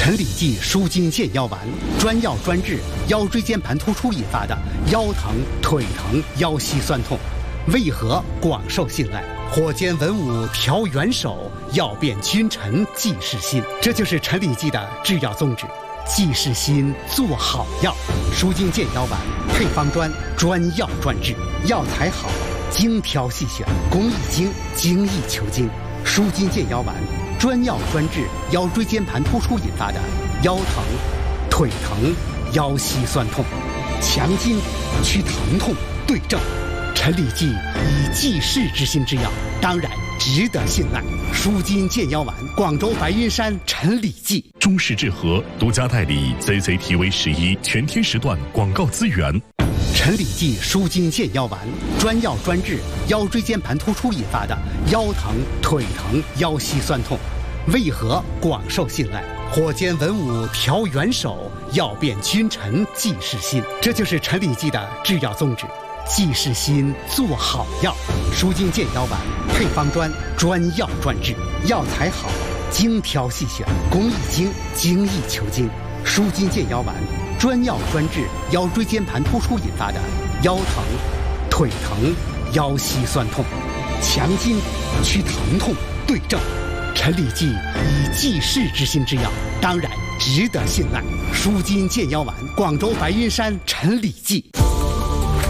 陈李济舒筋健腰丸，专药专治腰椎间盘突出引发的腰疼、腿疼、腰膝酸痛，为何广受信赖？火尖文武调元首，药变君臣济世心。这就是陈李济的制药宗旨。济世心，做好药。舒筋健腰丸配方专药专治，药材好，精挑细选，工艺精，精益求精。舒筋健腰丸专药专治腰椎间盘突出引发的腰疼、腿疼、腰膝酸痛，强筋祛疼痛，对症。陈李济以济世之心之药，当然值得信赖。舒筋健腰丸，广州白云山陈李济。 中式制和独家代理 CCTV11全天时段广告资源。 陈李济舒筋健腰丸专药专治腰椎间盘突出引发的腰疼、腿疼、腰膝酸痛，为何广受信赖？火尖文武调元首，药变君臣济世心。这就是陈李济的制药宗旨。济世心，做好药。舒筋健腰丸配方专药专治，药材好，精挑细选，工艺精，精益求精。舒筋健腰丸专药专治腰椎间盘突出引发的腰疼、腿疼、腰膝酸痛，强筋祛疼痛，对症。陈李济以济世之心之药，当然值得信赖。舒筋健腰丸，广州白云山陈李济。